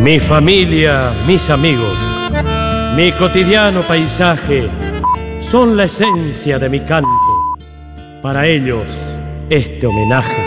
Mi familia, mis amigos, mi cotidiano paisaje son la esencia de mi canto. Para ellos, este homenaje